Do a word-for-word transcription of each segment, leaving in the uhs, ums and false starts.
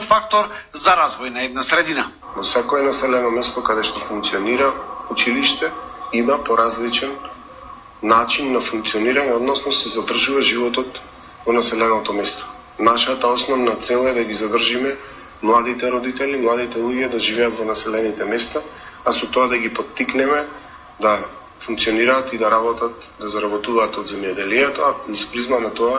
позитивниот фактор за развој на една средина. Во секое населено место каде што функционира училиште има поразличен начин на функционирање, односно се задржува животот во населеното место. Нашата основна цел е да ги задржиме младите родители, младите луѓе да живеат во населените места, а со тоа да ги поттикнеме да функционираат и да работат, да заработуваат од земјоделието, а низ призма на тоа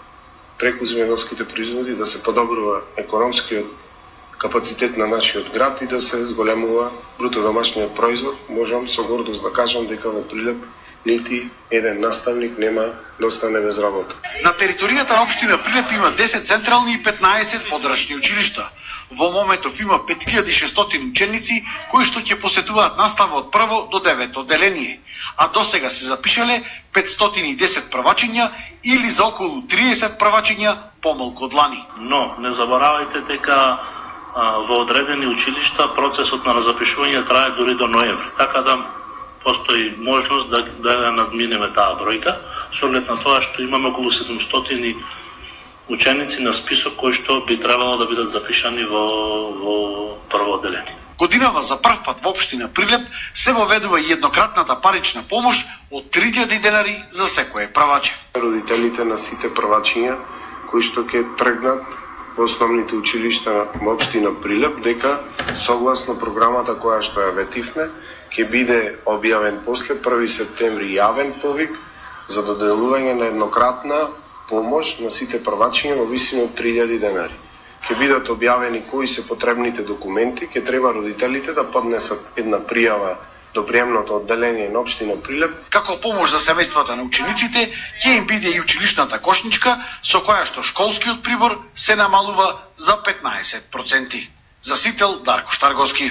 преку земјоделските производи да се подобрува економскиот капацитет на нашиот град и да се зголемува бруто домашниот производ. Можам со гордост да кажам дека во Прилеп нити еден наставник нема да остане без работа. На територијата на општина Прилеп има десет централни и петнаесет подрачни училишта. Во моментов има пет илјади и шестстотини ученици кои што ќе посетуваат настава од прво до девето одделение, а досега се запишале петстотини и десет првачиња или за околу триесет првачиња помалку од лани. Но не заборавајте дека а, во одредени училишта процесот на запишување трае дури до ноември, така да постои можност да да надминеме таа бројка, со оглед на тоа што имаме околу седумстотини ученици на список кои што би требало да бидат запишани во во прво одделение. Годинава за прв пат во општина Прилеп се воведува и еднократната парична помош од три илјади денари за секое прваче. Родителите на сите првачиња кои што ќе тргнат во основните училишта во општина Прилеп, дека согласно програмата која што ја ветивме, ќе биде објавен после први септември јавен повик за доделување на еднократна помош на сите првачиња во висина од три илјади денари. Ќе бидат објавени кои се потребните документи, ќе треба родителите да поднесат една пријава до приемното одделение на општина Прилеп. Како помош за семејствата на учениците, ќе им биде и училишната кошничка со која што школскиот прибор се намалува за петнаесет проценти. Засител Дарко Штарговски.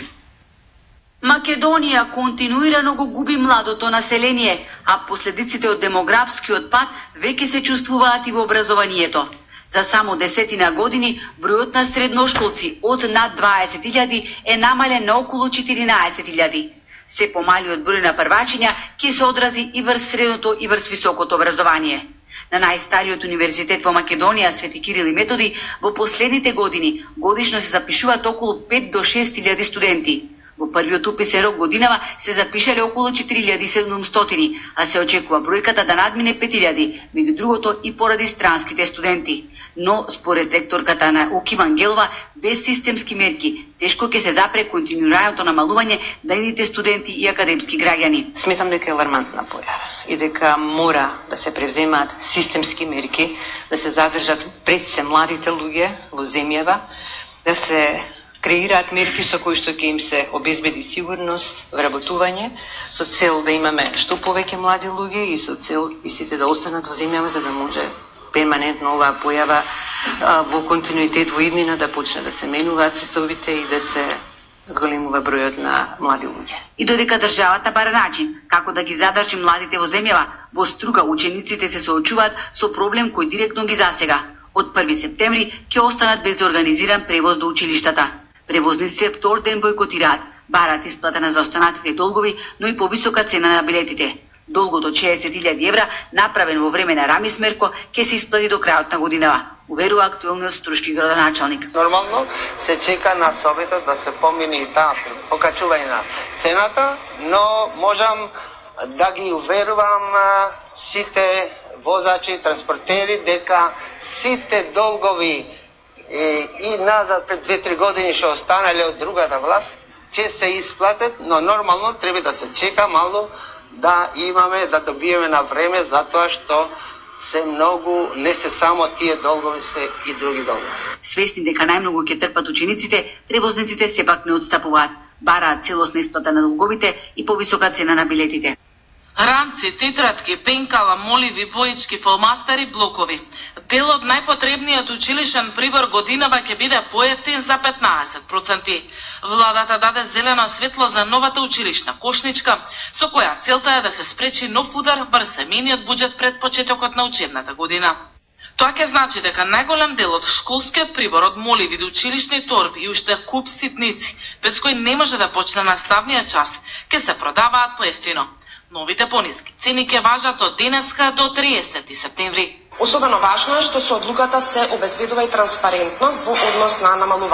Македонија континуирано го губи младото население, а последиците од демографскиот пат веќе се чувствуваат и во образованието. За само десетина години бројот на средношколци од над дваесет илјади е намален на околу четиринаесет илјади. Се помалиот број на првачиња ќе се одрази и врз средното и врз високото образование. На најстариот универзитет во Македонија, Свети Кирил и Методи, во последните години годишно се запишуваат околу пет до шест илјади студенти. Во првиот уписен рок годинава се запишале околу четири илјади и седумстотини, а се очекува бројката да надмине пет илјади, меѓу другото и поради странските студенти. Но, според ректорката на УК Ангелова, без системски мерки, тешко ќе се запре континуираното намалување на едните студенти и академски граѓани. Сметам дека е алармантна појава и дека мора да се превземаат системски мерки, да се задржат пред се младите луѓе во земјава, да се креираат мерки со кои што ќе им се обезбеди сигурност, вработување, со цел да имаме што повеќе млади луѓе и со цел и сите да останат во земјава за да може перманентно оваа појава а, во континуитет во иднина да почне да се менуваат состојбите и да се зголемува бројот на млади луѓе. И додека државата бара начин како да ги задржи младите во земјава, во струга учениците се соочуваат со проблем кој директно ги засега. Од први септември ќе останат без организиран превоз до училиштата. Превозниците втор ден бойкотираат, бараат исплата на заостанатите долгови, но и повисока цена на билетите. Долгот од шеесет илјади евра, направен во време на Рамис Мерко, ќе се исплати до крајот на годинава, уверува актуелниот струшки градоначалник. Нормално се чека на советот да се помине и таа покачување на цената, но можам да ги уверувам сите возачи, транспортери дека сите долгови и, и назад пред две-три години што останале од другата власт ќе се исплатат, но нормално треба да се чека мало да имаме, да добиеме на време, затоа што се многу, не се само тие долгови, се и други долгови. Свесни дека најмногу ќе трпат учениците, превозниците сепак не отстапуваат, бараат целосна исплата на долговите и повисока цена на билетите. Рамци, тетрадки, пенкала, моливи, боички, фломастери, блокови. Дел од најпотребниот училишен прибор годинава ќе биде поевтин за петнаесет проценти. Владата даде зелено светло за новата училишна кошничка, со која целта е да се спречи нов удар врз семејниот буџет пред почетокот на учебната година. Тоа ќе значи дека најголем дел од школскиот прибор од моливи до училишни торби и уште куп ситници, без кои не може да почне наставниот час, ќе се продаваат поевтино. Новите пониски цени ќе важат од денеска до триесети септември. Особено важно е што со одлуката се обезбедува и транспарентност во однос на намалување